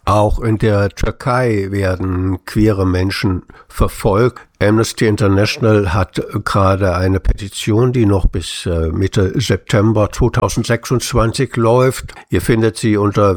Auch in der Türkei werden queere Menschen verfolgt. Amnesty International hat gerade eine Petition, die noch bis Mitte September 2026 läuft. Ihr findet sie unter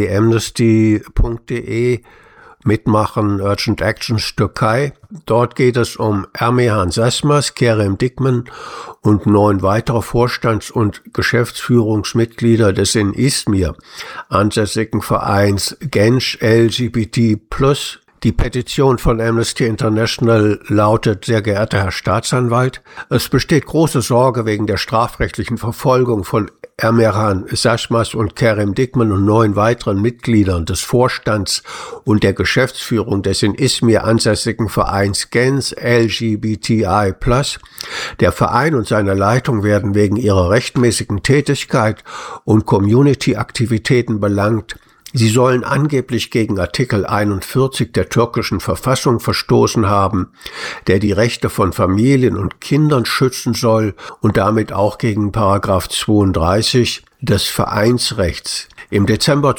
www.amnesty.de. Mitmachen Urgent Actions Türkei. Dort geht es um Ermehan Sesmas, Kerem Dikmen und 9 weitere Vorstands- und Geschäftsführungsmitglieder des in Izmir ansässigen Vereins Genç LGBT+. Die Petition von Amnesty International lautet: Sehr geehrter Herr Staatsanwalt, es besteht große Sorge wegen der strafrechtlichen Verfolgung von Ermehan Sesmas und Kerem Dikmen und 9 weiteren Mitgliedern des Vorstands und der Geschäftsführung des in Izmir ansässigen Vereins Genç LGBTI+. Der Verein und seine Leitung werden wegen ihrer rechtmäßigen Tätigkeit und Community-Aktivitäten belangt. Sie sollen angeblich gegen Artikel 41 der türkischen Verfassung verstoßen haben, der die Rechte von Familien und Kindern schützen soll und damit auch gegen Paragraph 32 des Vereinsrechts. Im Dezember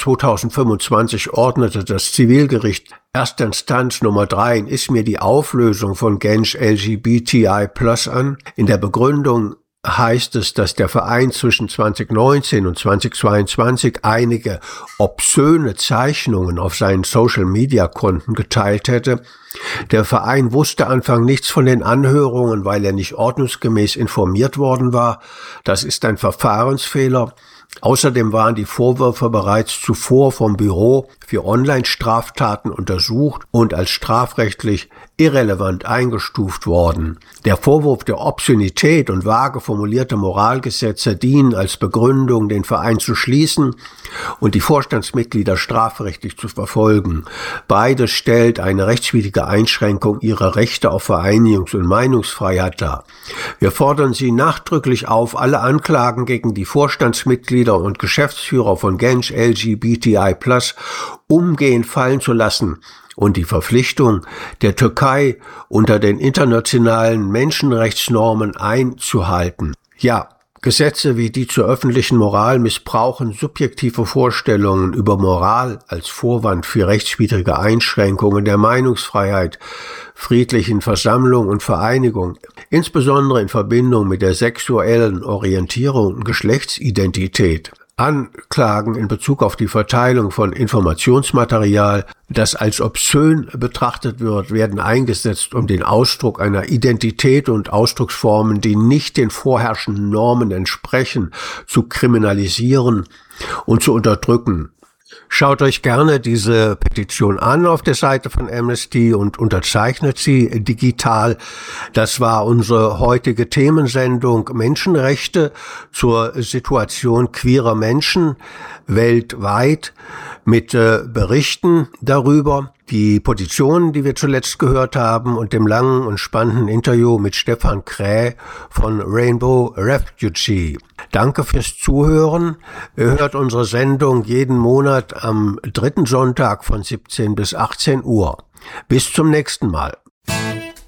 2025 ordnete das Zivilgericht Erstinstanz Nummer 3 in Izmir die Auflösung von Genç LGBTI+ an. In der Begründung heißt es, dass der Verein zwischen 2019 und 2022 einige obszöne Zeichnungen auf seinen Social-Media-Konten geteilt hätte. Der Verein wusste Anfang nichts von den Anhörungen, weil er nicht ordnungsgemäß informiert worden war. Das ist ein Verfahrensfehler. Außerdem waren die Vorwürfe bereits zuvor vom Büro für Online-Straftaten untersucht und als strafrechtlich irrelevant eingestuft worden. Der Vorwurf der Obszönität und vage formulierte Moralgesetze dienen als Begründung, den Verein zu schließen und die Vorstandsmitglieder strafrechtlich zu verfolgen. Beides stellt eine rechtswidrige Einschränkung ihrer Rechte auf Vereinigungs- und Meinungsfreiheit dar. Wir fordern Sie nachdrücklich auf, alle Anklagen gegen die Vorstandsmitglieder und Geschäftsführer von Genç LGBTI+ umgehend fallen zu lassen und die Verpflichtung der Türkei unter den internationalen Menschenrechtsnormen einzuhalten. Ja, Gesetze wie die zur öffentlichen Moral missbrauchen subjektive Vorstellungen über Moral als Vorwand für rechtswidrige Einschränkungen der Meinungsfreiheit, friedlichen Versammlung und Vereinigung, insbesondere in Verbindung mit der sexuellen Orientierung und Geschlechtsidentität. Anklagen in Bezug auf die Verteilung von Informationsmaterial, das als obszön betrachtet wird, werden eingesetzt, um den Ausdruck einer Identität und Ausdrucksformen, die nicht den vorherrschenden Normen entsprechen, zu kriminalisieren und zu unterdrücken. Schaut euch gerne diese Petition an auf der Seite von Amnesty und unterzeichnet sie digital. Das war unsere heutige Themensendung Menschenrechte zur Situation queerer Menschen weltweit mit Berichten darüber. Die Petitionen, die wir zuletzt gehört haben, und dem langen und spannenden Interview mit Stefan Kräh von Rainbow Refugee. Danke fürs Zuhören. Ihr hört unsere Sendung jeden Monat am 3. Sonntag von 17 bis 18 Uhr. Bis zum nächsten Mal.